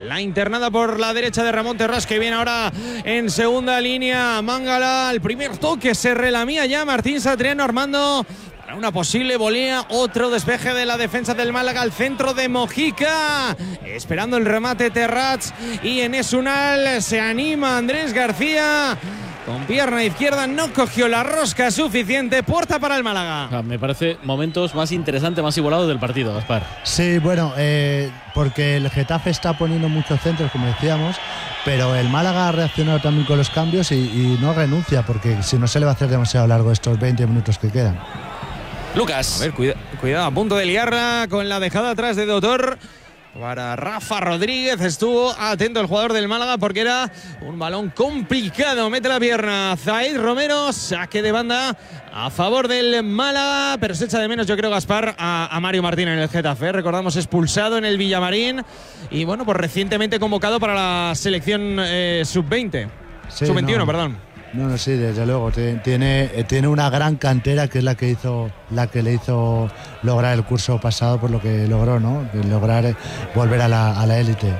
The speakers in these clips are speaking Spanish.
La internada por la derecha de Ramón Terrás, que viene ahora en segunda línea. Mangala, el primer toque se relamía ya Martín Satriano armando para una posible volea. Otro despeje de la defensa del Málaga al centro de Mojica, esperando el remate Terrats y Enes Unal. Se anima Andrés García. Con pierna izquierda no cogió la rosca suficiente. Puerta para el Málaga. Me parece momentos más interesantes, más igualados del partido, Gaspar. Sí, bueno, porque el Getafe está poniendo muchos centros, como decíamos, pero el Málaga ha reaccionado también con los cambios y no renuncia, porque si no se le va a hacer demasiado largo estos 20 minutos que quedan. Lucas. A ver, cuidado, a punto de liarla con la dejada atrás de Doctor. Para Rafa Rodríguez, estuvo atento el jugador del Málaga porque era un balón complicado. Mete la pierna Zaid Romero, saque de banda a favor del Málaga, pero se echa de menos, yo creo, Gaspar, a Mario Martín en el Getafe. Recordamos, expulsado en el Villamarín y bueno, pues recientemente convocado para la selección sub-20, sí, sub-21, perdón. No, sí, desde luego. Tiene una gran cantera que es la que le hizo lograr el curso pasado, por lo que logró, ¿no? Lograr volver a la élite.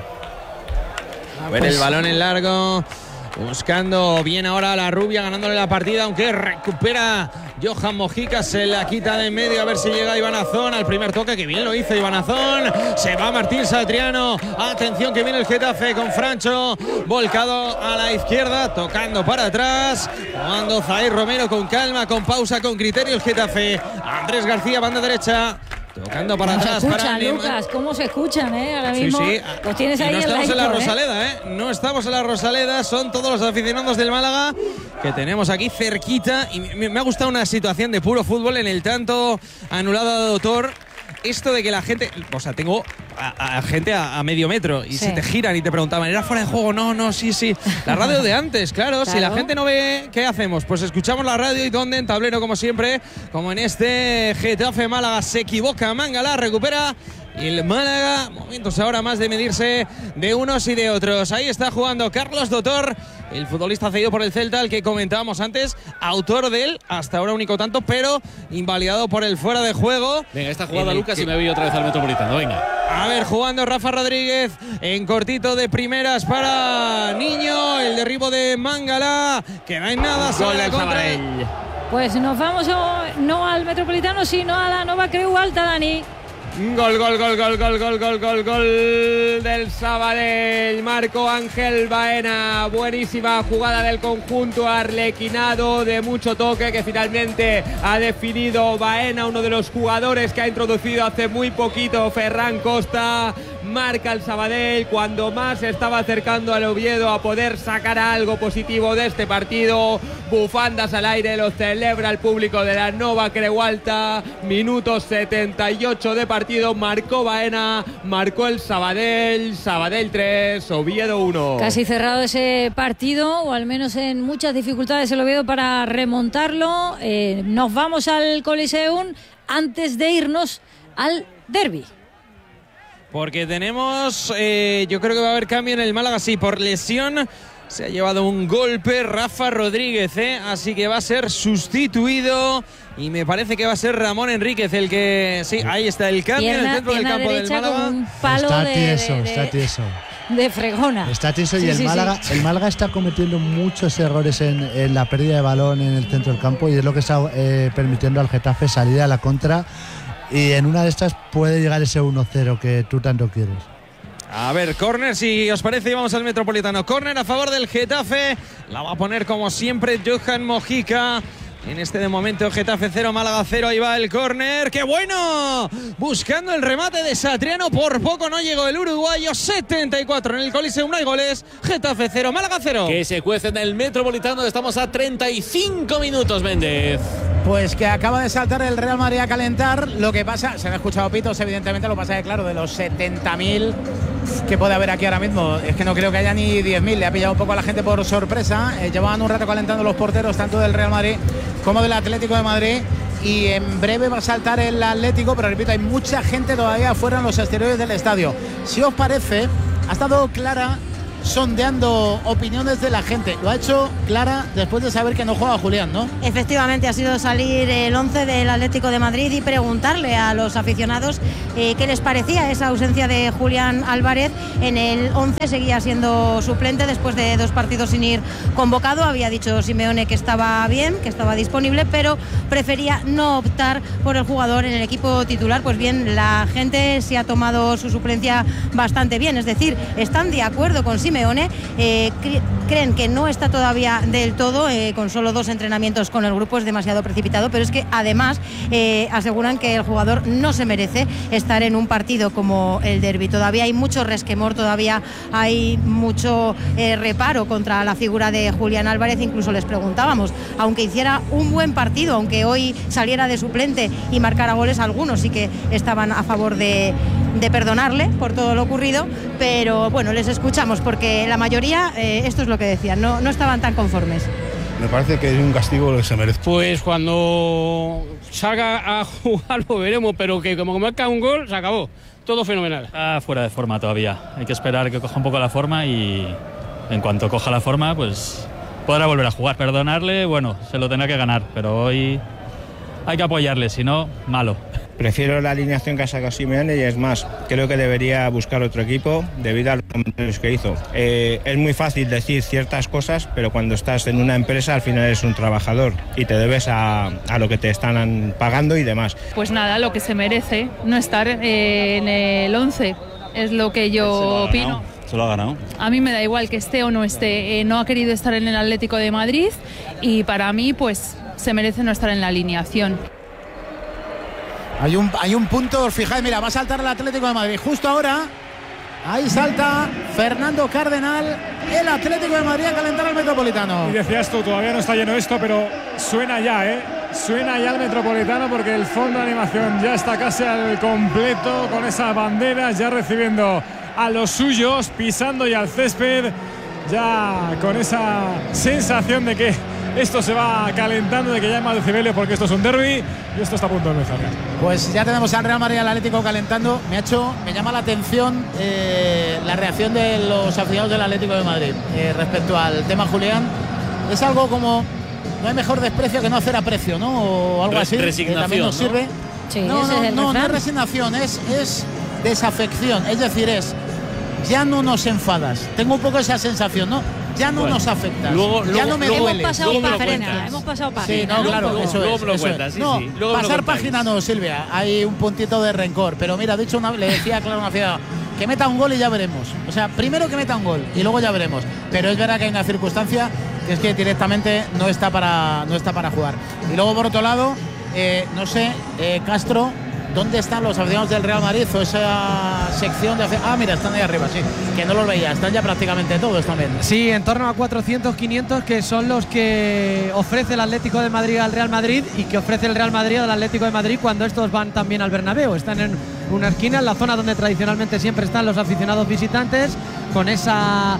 A ver el balón en largo. Buscando bien ahora a la rubia, ganándole la partida, aunque recupera Johan Mojica, se la quita de en medio, a ver si llega Iván Azón al primer toque, que bien lo hizo Iván Azón. Se va Martín Satriano, atención que viene el Getafe con Francho, volcado a la izquierda, tocando para atrás, jugando Zaid Romero con calma, con pausa, con criterio el Getafe. Andrés García, banda derecha. Tocando para atrás. Para Lucas, ¿cómo se escuchan, ahora mismo? Sí. Los tienes ahí no estamos en la Rosaleda, No estamos en la Rosaleda, son todos los aficionados del Málaga que tenemos aquí cerquita. Y me ha gustado una situación de puro fútbol en el tanto anulado a Doctor. Esto de que la gente, o sea, tengo a gente a medio metro y se te giran y te preguntaban, ¿era fuera de juego? No, sí. La radio de antes, claro. Si la gente no ve, ¿qué hacemos? Pues escuchamos la radio. ¿Y dónde? En tablero, como siempre, como en este Getafe Málaga. Se equivoca Mangala, recupera y el Málaga, momentos ahora más de medirse de unos y de otros. Ahí está jugando Carlos Doctor, el futbolista cedido por el Celta, el que comentábamos antes, autor del hasta ahora único tanto, pero invalidado por el fuera de juego. Venga, esta jugada, Lucas, y me voy otra vez al Metropolitano. Venga. A ver, jugando Rafa Rodríguez en cortito de primeras para Niño, el derribo de Mangala, que no hay nada. Gol del Sabadell. Pues nos vamos no al Metropolitano, sino a la Nova Creu Alta, Dani. Gol del Sabadell. Marco Ángel Baena. Buenísima jugada del conjunto arlequinado, de mucho toque, que finalmente ha definido Baena, uno de los jugadores que ha introducido hace muy poquito Ferran Costa. Marca el Sabadell cuando más se estaba acercando al Oviedo a poder sacar algo positivo de este partido. Bufandas al aire, lo celebra el público de la Nova Creu Alta. Minuto 78 de partido. Marcó Baena, marcó el Sabadell. Sabadell 3, Oviedo 1. Casi cerrado ese partido, o al menos en muchas dificultades el Oviedo para remontarlo. Nos vamos al Coliseum antes de irnos al derbi. Porque tenemos, yo creo que va a haber cambio en el Málaga, sí, por lesión. Se ha llevado un golpe Rafa Rodríguez, así que va a ser sustituido. Y me parece que va a ser Ramón Enríquez el que... Sí, ahí está el cambio en el centro del campo del Málaga. Con un palo está tieso. De fregona. Está tieso y el Málaga está cometiendo muchos errores en la pérdida de balón en el centro del campo, y es lo que está permitiendo al Getafe salir a la contra. Y en una de estas puede llegar ese 1-0 que tú tanto quieres. A ver, córner, si os parece, y vamos al Metropolitano. Córner a favor del Getafe. La va a poner como siempre Johan Mojica. En este de momento Getafe 0, Málaga 0, ahí va el córner. ¡Qué bueno! Buscando el remate de Satriano, por poco no llegó el uruguayo. 74 en el Coliseum, no hay goles. Getafe 0, Málaga 0. Que se cuece en el Metropolitano, estamos a 35 minutos, Méndez. Pues que acaba de saltar el Real Madrid a calentar. Lo que pasa, se han escuchado pitos, evidentemente. Lo que pasa es que, claro, de los 70.000 que puede haber aquí ahora mismo, es que no creo que haya ni 10.000. Le ha pillado un poco a la gente por sorpresa. Llevaban un rato calentando los porteros, tanto del Real Madrid como del Atlético de Madrid. Y en breve va a saltar el Atlético, pero repito, hay mucha gente todavía afuera en los exteriores del estadio. Si os parece, ha estado clara sondeando opiniones de la gente. Lo ha hecho Clara después de saber que no juega Julián, ¿no? Efectivamente, ha sido salir el 11 del Atlético de Madrid y preguntarle a los aficionados qué les parecía esa ausencia de Julián Álvarez. En el 11 seguía siendo suplente después de 2 partidos sin ir convocado. Había dicho Simeone que estaba bien, que estaba disponible, pero prefería no optar por el jugador en el equipo titular. Pues bien, la gente se ha tomado su suplencia bastante bien, es decir, están de acuerdo con Simeone, creen que no está todavía del todo, con solo 2 entrenamientos con el grupo es demasiado precipitado, pero es que además aseguran que el jugador no se merece estar en un partido como el derbi. Todavía hay mucho resquemor, todavía hay mucho reparo contra la figura de Julián Álvarez. Incluso les preguntábamos, aunque hiciera un buen partido, aunque hoy saliera de suplente y marcara goles, algunos sí que estaban a favor de perdonarle por todo lo ocurrido, pero bueno, les escuchamos porque la mayoría, esto es lo que decían, no estaban tan conformes. Me parece que es un castigo lo que se merece. Pues cuando salga a jugar lo veremos, pero que como marca un gol, se acabó. Todo fenomenal. Está fuera de forma todavía. Hay que esperar que coja un poco la forma y en cuanto coja la forma, pues podrá volver a jugar. Perdonarle, bueno, se lo tendrá que ganar, pero hoy hay que apoyarle, si no, malo. Prefiero la alineación que ha sacado Simeone y es más, creo que debería buscar otro equipo debido a los comentarios que hizo. Es muy fácil decir ciertas cosas, pero cuando estás en una empresa al final eres un trabajador y te debes a lo que te están pagando y demás. Pues nada, lo que se merece, no estar en el 11, es lo que yo opino. Se lo ha ganado. A mí me da igual que esté o no esté, no ha querido estar en el Atlético de Madrid y para mí pues se merece no estar en la alineación. Hay un punto, os fijáis, mira, va a saltar el Atlético de Madrid. Justo ahora, ahí salta Fernando Cardenal, el Atlético de Madrid a calentar al Metropolitano. Y decías tú, todavía no está lleno esto, pero suena ya, Suena ya el Metropolitano porque el fondo de animación ya está casi al completo con esas banderas, ya recibiendo a los suyos, pisando ya el césped, ya con esa sensación de que esto se va calentando, de que ya hay más decibelios porque esto es un derbi y esto está a punto de empezar. Pues ya tenemos al Real Madrid y al Atlético calentando. Me llama la atención la reacción de los aficionados del Atlético de Madrid respecto al tema Julián. Es algo como, no hay mejor desprecio que no hacer aprecio, ¿no? O algo así. Resignación, también nos sirve. Sí, no es resignación, es desafección. Es decir, ya no nos enfadas. Tengo un poco esa sensación, ¿no? Ya no nos afectas. Ya no me duele. Hemos pasado página. Sí, no, claro, luego me lo cuentas. No, luego pasar página no, Silvia. Hay un puntito de rencor. Pero mira, de hecho, le decía claro una fiesta, que meta un gol y ya veremos. O sea, primero que meta un gol y luego ya veremos. Pero es verdad que hay una circunstancia que es que directamente no está para jugar. Y luego, por otro lado, no sé, Castro, ¿dónde están los aficionados del Real Madrid o esa sección de mira, están ahí arriba, sí, que no los veía, están ya prácticamente todos también. Sí, en torno a 400, 500, que son los que ofrece el Atlético de Madrid al Real Madrid y que ofrece el Real Madrid al Atlético de Madrid cuando estos van también al Bernabéu. Están en una esquina, en la zona donde tradicionalmente siempre están los aficionados visitantes, con esa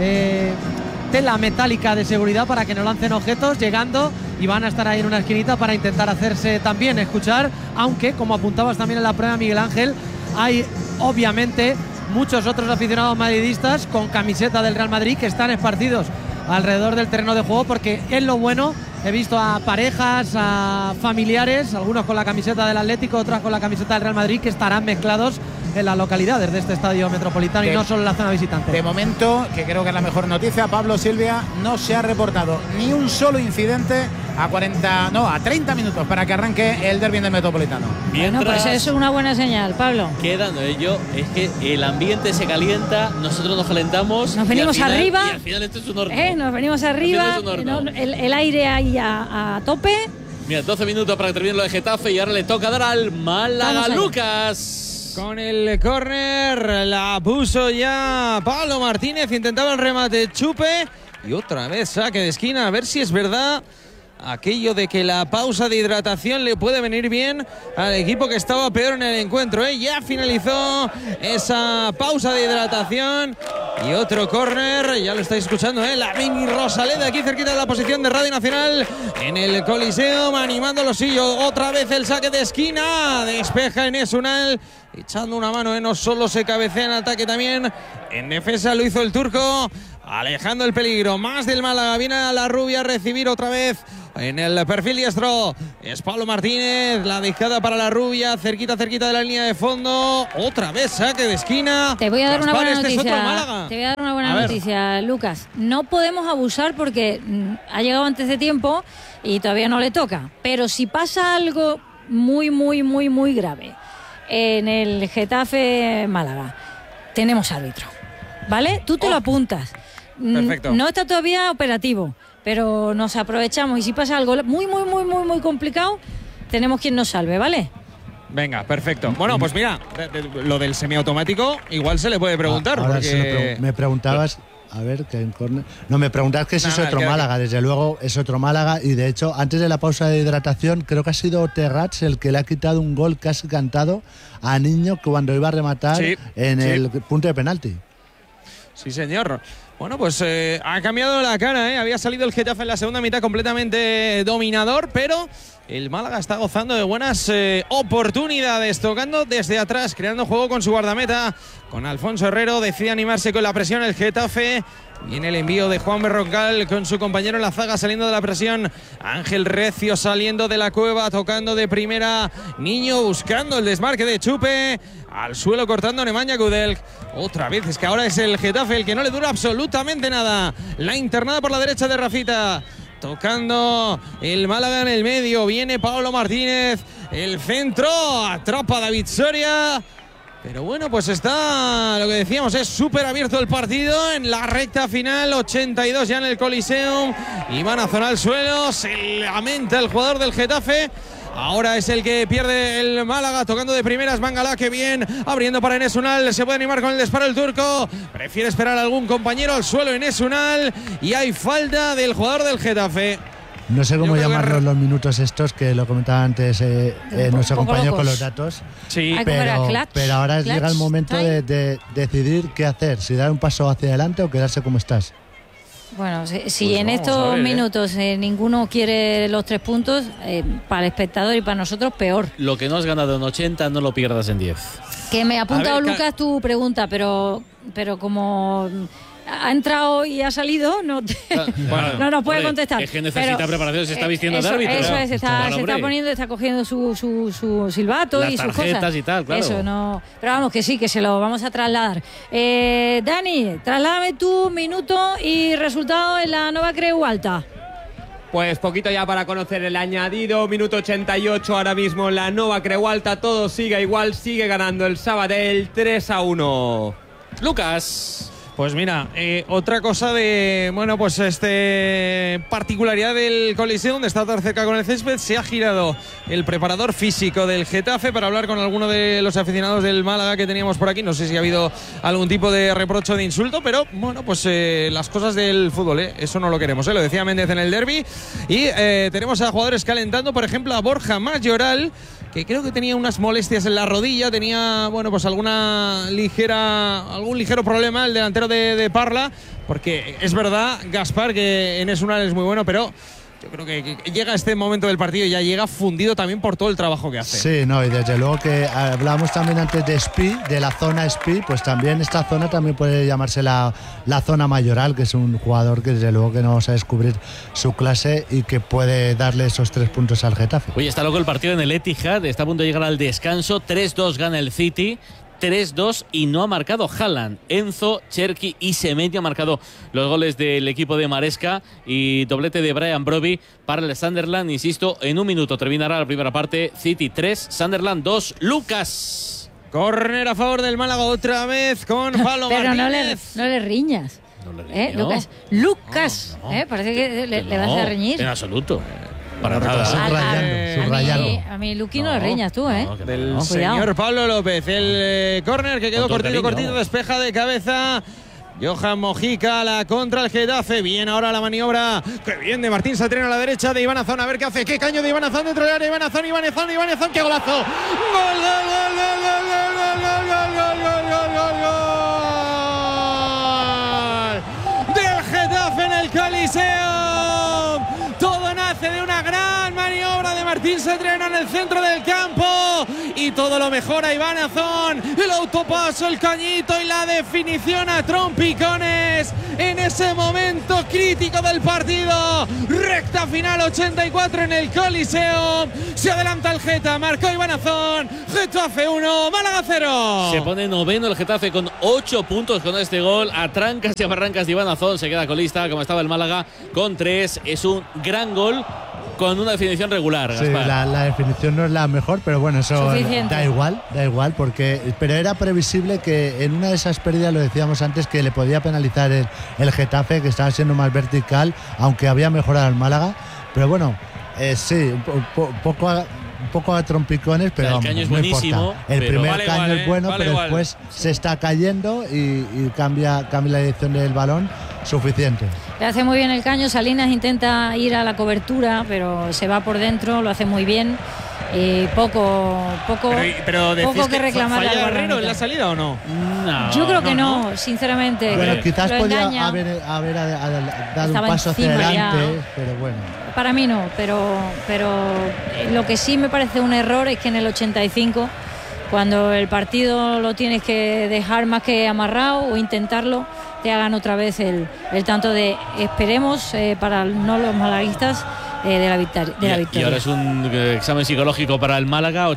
tela metálica de seguridad para que no lancen objetos, llegando, y van a estar ahí en una esquinita para intentar hacerse también escuchar, aunque, como apuntabas también en la prueba, Miguel Ángel, hay obviamente muchos otros aficionados madridistas con camiseta del Real Madrid que están esparcidos alrededor del terreno de juego, porque es lo bueno. He visto a parejas, a familiares, algunos con la camiseta del Atlético, otros con la camiseta del Real Madrid, que estarán mezclados en las localidades de este estadio metropolitano y no solo en la zona visitante. De momento, que creo que es la mejor noticia, Pablo, Silvia, no se ha reportado ni un solo incidente a 30 minutos para que arranque el derbi del Metropolitano. Bueno, pues eso es una buena señal, Pablo. Quedando ello, es que el ambiente se calienta, nosotros nos calentamos. Nos venimos arriba. Y al final esto es un horno. Nos venimos arriba. El aire ahí a tope. Mira, 12 minutos para que termine lo de Getafe y ahora le toca dar al Málaga. Lucas. Con el córner la puso ya Pablo Martínez, intentaba el remate, Chupe, y otra vez saque de esquina, a ver si es verdad aquello de que la pausa de hidratación le puede venir bien al equipo que estaba peor en el encuentro, Ya finalizó esa pausa de hidratación Y otro córner, ya lo estáis escuchando, la Mini Rosaleda aquí cerquita de la posición de Radio Nacional en el Coliseum, animando los sillos. Otra vez el saque de esquina, despeja Enes Unal, echando una mano, no solo se cabecea en ataque, también en defensa lo hizo el turco, alejando el peligro. Más del Málaga, viene a la rubia a recibir otra vez en el perfil diestro. Es Pablo Martínez, la dejada para la rubia, cerquita de la línea de fondo. Otra vez saque de esquina. Te voy a dar una buena noticia. Te voy a dar una buena noticia, Lucas. No podemos abusar porque ha llegado antes de tiempo y todavía no le toca. Pero si pasa algo muy, muy, muy, muy grave en el Getafe Málaga, tenemos árbitro, ¿vale? Tú te lo apuntas. Perfecto. No está todavía operativo, pero nos aprovechamos y si pasa algo muy, muy, muy, muy, muy complicado, tenemos quien nos salve, ¿vale? Venga, perfecto. Bueno, pues mira, lo del semiautomático igual se le puede preguntar. Ahora porque... me preguntabas, a ver, que en córner. No, me preguntabas que si es otro Málaga. Desde luego es otro Málaga y de hecho, antes de la pausa de hidratación, creo que ha sido Terrats el que le ha quitado un gol casi cantado a Niño cuando iba a rematar en el punto de penalti. Sí, señor. Bueno, pues ha cambiado la cara, Había salido el Getafe en la segunda mitad completamente dominador, pero el Málaga está gozando de buenas oportunidades, tocando desde atrás, creando juego con su guardameta, con Alfonso Herrero. Decide animarse con la presión el Getafe. Viene el envío de Juan Berrocal con su compañero en la zaga, saliendo de la presión. Ángel Recio saliendo de la cueva, tocando de primera. Niño buscando el desmarque de Chupe. Al suelo cortando Nemanja Kudelj. Otra vez, es que ahora es el Getafe el que no le dura absolutamente nada. La internada por la derecha de Rafita. Tocando el Málaga en el medio. Viene Pablo Martínez. El centro. Atrapa a David Soria. Pero bueno, pues está, lo que decíamos, es súper abierto el partido en la recta final, 82 ya en el Coliseum. Iván Azón al suelo, se lamenta el jugador del Getafe. Ahora es el que pierde el Málaga, tocando de primeras Mangala, que bien, abriendo para Enes Unal, se puede animar con el disparo el turco, prefiere esperar a algún compañero al suelo Enes Unal y hay falta del jugador del Getafe. No sé cómo llamarlos los minutos estos, que lo comentaba antes nuestro compañero con los datos. Sí, pero ahora llega el momento de decidir qué hacer, si dar un paso hacia adelante o quedarse como estás. Bueno, si en estos minutos ninguno quiere los 3 puntos, para el espectador y para nosotros peor. Lo que no has ganado en 80 no lo pierdas en 10. Que me ha apuntado Lucas tu pregunta, pero como ha entrado y ha salido, no nos puede contestar. Es que necesita preparación, se está vistiendo de árbitro. Eso es, se está poniendo, está cogiendo su silbato y sus cosas. Y tal, claro. Eso, no. Pero vamos, que sí, que se lo vamos a trasladar. Dani, trasládame tu minuto y resultado en la Nova Creu Alta. Pues poquito ya para conocer el añadido, minuto 88 ahora mismo en la Nova Creu Alta, todo sigue igual, sigue ganando el Sabadell 3-1. Lucas. Pues mira, otra cosa de, bueno, pues particularidad del Coliseo, donde está tan cerca con el césped, se ha girado el preparador físico del Getafe para hablar con alguno de los aficionados del Málaga que teníamos por aquí. No sé si ha habido algún tipo de reproche o de insulto, pero bueno, pues las cosas del fútbol, eso no lo queremos, lo decía Méndez en el derbi. Y tenemos a jugadores calentando, por ejemplo, a Borja Mayoral, que creo que tenía unas molestias en la rodilla, tenía, bueno, pues algún ligero problema el delantero de Parla, porque es verdad, Gaspar, que Enes Unal es muy bueno, pero yo creo que llega este momento del partido y ya llega fundido también por todo el trabajo que hace. Sí, no, y desde luego que hablábamos también antes de Spi, de la zona Spi, pues también esta zona también puede llamarse la zona Mayoral, que es un jugador que desde luego que no vamos a descubrir su clase y que puede darle esos 3 puntos al Getafe. Oye, está loco el partido en el Etihad, está a punto de llegar al descanso, 3-2 gana el City. 3-2 y no ha marcado Haaland. Enzo, Cherki y Semedo han marcado los goles del equipo de Maresca y doblete de Brian Brobbey para el Sunderland. Insisto, en un minuto terminará la primera parte. City 3, Sunderland 2. Lucas. Córner a favor del Málaga otra vez con Pablo Pero Martínez. no le riñas. Lucas. No. Parece que le vas a reñir. En absoluto. Para nada. Subrayando. A mí Luqui no le riñas tú, Del señor Pablo López. El córner que quedó cortito, despeja de cabeza Johan Mojica, la contra el Getafe. Bien ahora la maniobra. Que bien de Martín Satrena a la derecha de Iván Azón. A ver qué hace. Qué caño de Iván Azón dentro del área. Iván Azón. Qué golazo. Gol. Martín Satriano en el centro del campo y todo lo mejora Iván Azón. El autopaso, el cañito y la definición a trompicones en ese momento crítico del partido. Recta final 84 en el Coliseo. Se adelanta el Geta, marcó Iván Azón. Getafe 1, Málaga 0. Se pone noveno el Getafe con 8 puntos con este gol. A trancas y a barrancas de Iván Azón se queda colista como estaba el Málaga con 3. Es un gran gol con una definición regular. Sí, la definición no es la mejor, pero bueno, eso da igual, pero era previsible que en una de esas pérdidas, lo decíamos antes, que le podía penalizar el Getafe, que estaba siendo más vertical, aunque había mejorado el Málaga, pero bueno, sí, un poco a trompicones, pero el caño es buenísimo. El primer caño es bueno, pero después se está cayendo y cambia la dirección del balón suficiente. Le hace muy bien el caño. Salinas intenta ir a la cobertura, pero se va por dentro, lo hace muy bien. Poco que reclamar. ¿Falla Guerrero en la salida o no? No, yo creo que no, sinceramente. Bueno, quizás podía haber dado un paso hacia adelante, pero bueno. Para mí no, pero lo que sí me parece un error es que en el 85, cuando el partido lo tienes que dejar más que amarrado o intentarlo, te hagan otra vez el tanto de esperemos para no los malaguistas de la victoria. Y ahora es un examen psicológico para el Málaga.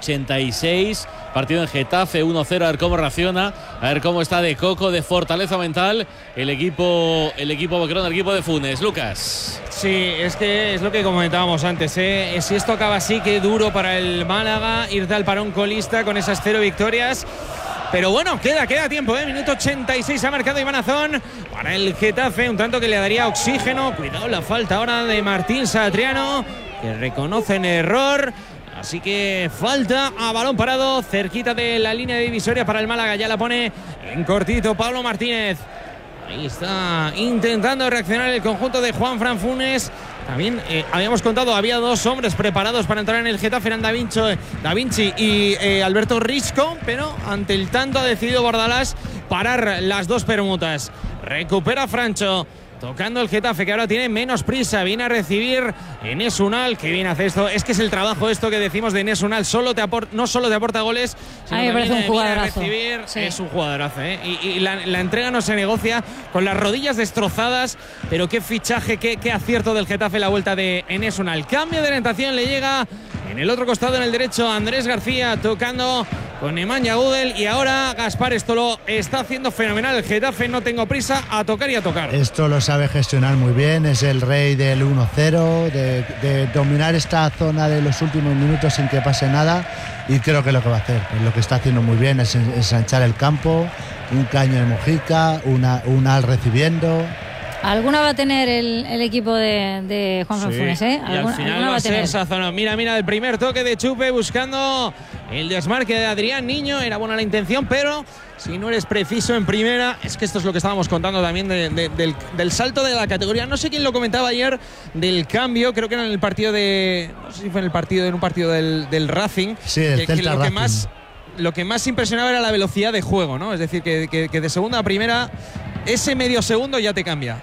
86, partido en Getafe 1-0, a ver cómo reacciona, a ver cómo está de coco, de fortaleza mental el equipo boquerón, el equipo de Funes. Lucas. Sí, es que es lo que comentábamos antes, si esto acaba así, qué duro para el Málaga irte al parón colista con esas 0 victorias. Pero bueno, queda tiempo, minuto 86 ha marcado Iván Azón para el Getafe, un tanto que le daría oxígeno. Cuidado la falta ahora de Martín Satriano, que reconoce el error. Así que falta a balón parado, cerquita de la línea divisoria para el Málaga. Ya la pone en cortito Pablo Martínez. Ahí está intentando reaccionar el conjunto de Juanfran Funes. También habíamos contado, había 2 hombres preparados para entrar en el Getafe, eran Da Vinci y Alberto Risco, pero ante el tanto ha decidido Bordalás parar las 2 permutas. Recupera Francho, tocando el Getafe, que ahora tiene menos prisa. Viene a recibir Enes Unal, que bien hace esto. Es que es el trabajo esto que decimos de Enes Unal. No solo te aporta goles, sino que viene a recibir. Sí. Es un jugadorazo, y la entrega no se negocia, con las rodillas destrozadas. Pero qué fichaje, qué acierto del Getafe la vuelta de Enes Unal. Cambio de orientación, le llega en el otro costado, en el derecho, Andrés García, tocando con Nemanja Gudel. Y ahora Gaspar, esto lo está haciendo fenomenal el Getafe. No tengo prisa, a tocar y a tocar. Esto lo sabe gestionar muy bien, es el rey del 1-0, de dominar esta zona de los últimos minutos sin que pase nada, y creo que lo que va a hacer, lo que está haciendo muy bien es ensanchar el campo, un caño de Mojica, un al recibiendo. Alguna va a tener el equipo de Juan Funes, y al final va a ser Sazonov. Mira, el primer toque de Chupe buscando el desmarque de Adrián Niño. Era buena la intención, pero si no eres preciso en primera, es que esto es lo que estábamos contando también del salto de la categoría. No sé quién lo comentaba ayer del cambio, creo que era en el partido no sé si fue en un partido del Racing. Sí, el Celta Racing. Lo que más impresionaba era la velocidad de juego, ¿no? Es decir, que de segunda a primera, ese medio segundo ya te cambia.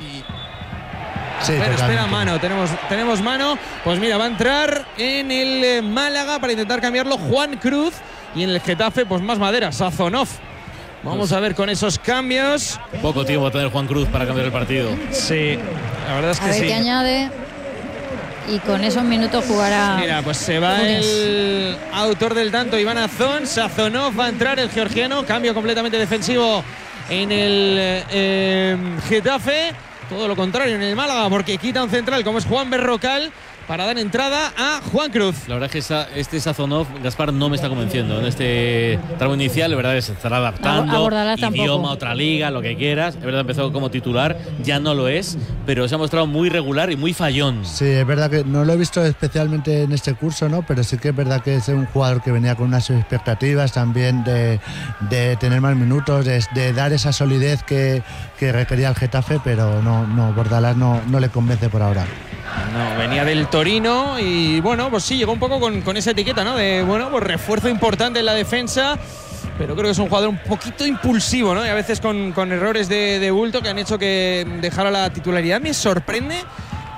Sí, espera, mano, tenemos mano. Pues mira, va a entrar en el Málaga para intentar cambiarlo Juan Cruz, y en el Getafe pues más madera, Sazonov. Vamos a ver con esos cambios. Poco tiempo va a tener Juan Cruz para cambiar el partido. Sí, la verdad es que sí. A ver qué añade. Y con esos minutos jugará. Mira, pues se va el autor del tanto, Iván Azón. Sazonov va a entrar, el georgiano. Cambio completamente defensivo en el Getafe. Todo lo contrario en el Málaga, porque quita un central como es Juan Berrocal para dar entrada a Juan Cruz. La verdad es que este Sazonov, Gaspar, no me está convenciendo en este tramo inicial. La verdad es que se estará adaptando, idioma, otra liga, lo que quieras. Es verdad, empezó como titular, ya no lo es, pero se ha mostrado muy regular y muy fallón. Sí, es verdad que no lo he visto especialmente en este curso, ¿no? Pero sí que es verdad que es un jugador que venía con unas expectativas también de tener más minutos, de dar esa solidez que requería el Getafe, pero no, Bordalás no le convence por ahora. No, venía del Torino y bueno, pues sí, llegó un poco con esa etiqueta, ¿no? De bueno, pues refuerzo importante en la defensa, pero creo que es un jugador un poquito impulsivo, ¿no? Y a veces con errores de bulto que han hecho que dejara la titularidad. Me sorprende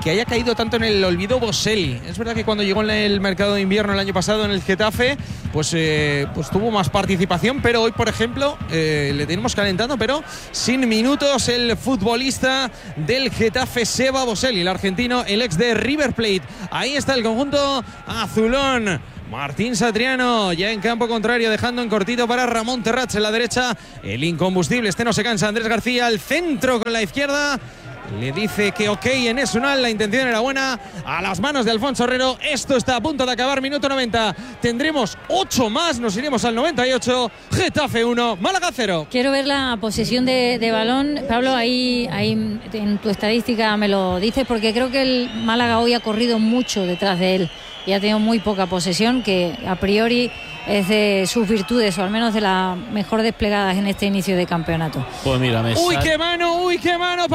que haya caído tanto en el olvido Boselli. Es verdad que cuando llegó en el mercado de invierno el año pasado en el Getafe, pues tuvo más participación, pero hoy, por ejemplo, le tenemos calentando, pero sin minutos, el futbolista del Getafe, Seba Boselli, el argentino, el ex de River Plate. Ahí está el conjunto azulón. Martín Satriano ya en campo contrario, dejando en cortito para Ramón Terrats en la derecha. El incombustible, no se cansa. Andrés García al centro con la izquierda. Le dice que ok en Enes Unal, la intención era buena. A las manos de Alfonso Herrero. Esto está a punto de acabar, minuto 90. Tendremos 8 más, nos iremos al 98. Getafe 1, Málaga 0. Quiero ver la posesión de balón. Pablo, ahí en tu estadística me lo dices, porque creo que el Málaga hoy ha corrido mucho detrás de él y ha tenido muy poca posesión, que a priori es de sus virtudes, o al menos de las mejor desplegadas en este inicio de campeonato. Pues mira, uy, qué mano,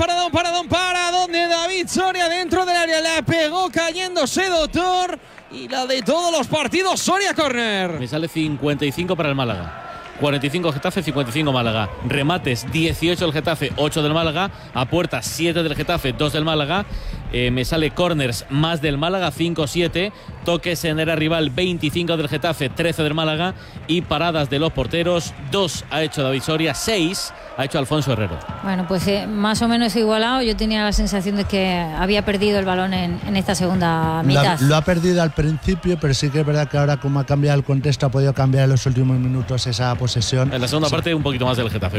paradón de David Soria dentro del área, la pegó cayéndose, doctor, y la de todos los partidos, Soria córner. Me sale 55 para el Málaga. 45 Getafe, 55 Málaga. Remates 18 del Getafe, 8 del Málaga. A puerta 7 del Getafe, 2 del Málaga. Me sale corners más del Málaga, 5-7. Toques en área rival, 25 del Getafe, 13 del Málaga. Y paradas de los porteros, 2 ha hecho David Soria, 6 ha hecho Alfonso Herrero. Bueno, pues más o menos igualado. Yo tenía la sensación de que había perdido el balón en esta segunda mitad. Lo ha perdido al principio, pero sí que es verdad que ahora, como ha cambiado el contexto, ha podido cambiar en los últimos minutos esa posesión. En la segunda parte un poquito más del Getafe,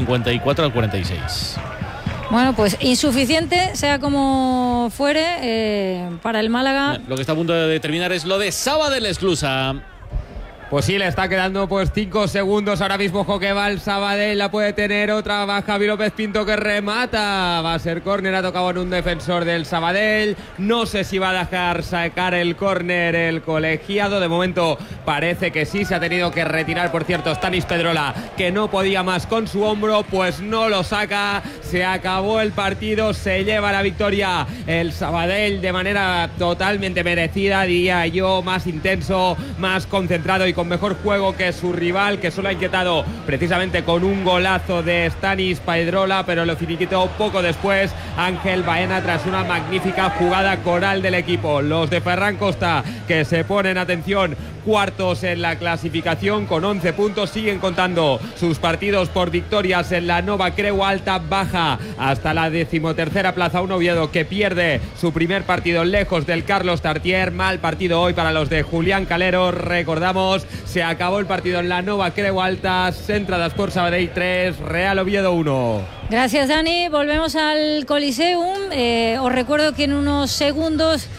54 al 46. Bueno, pues insuficiente, sea como fuere, para el Málaga. Lo que está a punto de terminar es lo de Sabadell Esclusa. Pues sí, le está quedando pues 5 segundos ahora mismo. Joquebal, Sabadell la puede tener, otra va Javi López Pinto que remata, va a ser córner, ha tocado en un defensor del Sabadell. No sé si va a dejar sacar el córner el colegiado, de momento parece que sí, se ha tenido que retirar, por cierto, Stanis Pedrola, que no podía más con su hombro, pues no lo saca, se acabó el partido, se lleva la victoria el Sabadell de manera totalmente merecida, diría yo, más intenso, más concentrado y con mejor juego que su rival, que solo ha inquietado precisamente con un golazo de Stanis Pedrola, pero lo finiquitó poco después Ángel Baena tras una magnífica jugada coral del equipo. Los de Ferran Costa, que se ponen, atención, cuartos en la clasificación con 11 puntos, siguen contando sus partidos por victorias en la Nova Creu Alta, baja hasta la 13ª plaza un Oviedo que pierde su primer partido lejos del Carlos Tartier. Mal partido hoy para los de Julián Calero, recordamos, se acabó el partido en la Nova Creu Alta, Entradas por Sabadell 3, Real Oviedo 1. Gracias, Dani, volvemos al Coliseum. Os recuerdo que en unos segundos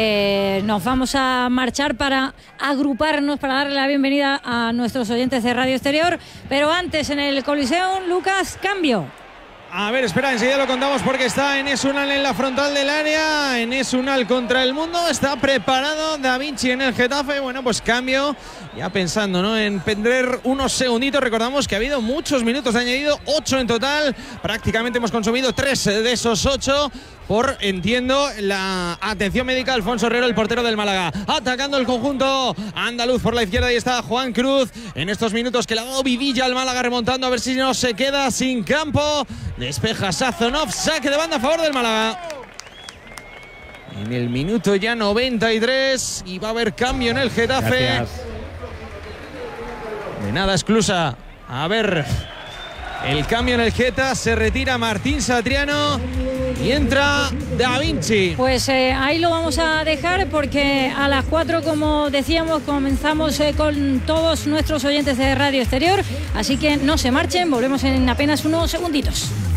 nos vamos a marchar para agruparnos, para darle la bienvenida a nuestros oyentes de Radio Exterior, pero antes en el Coliseum, Lucas, cambio. A ver, espera, enseguida lo contamos porque está Enes Unal en la frontal del área. Enes Unal contra el mundo. Está preparado Da Vinci en el Getafe. Bueno, pues cambio. Ya pensando, ¿no?, en perder unos segunditos. Recordamos que ha habido muchos minutos de añadido, 8 en total. Prácticamente hemos consumido 3 de esos 8. Por, entiendo, la atención médica. Alfonso Herrero, el portero del Málaga, atacando el conjunto andaluz por la izquierda. Y está Juan Cruz en estos minutos que le ha dado vidilla al Málaga, remontando a ver si no se queda sin campo. Despeja Sazonov, saque de banda a favor del Málaga. En el minuto ya 93 y va a haber cambio en el Getafe. Gracias. De nada, Esclusa. A ver, el cambio en el Geta, se retira Martín Satriano y entra Da Vinci. Pues ahí lo vamos a dejar porque a las 4, como decíamos, comenzamos con todos nuestros oyentes de Radio Exterior. Así que no se marchen, volvemos en apenas unos segunditos.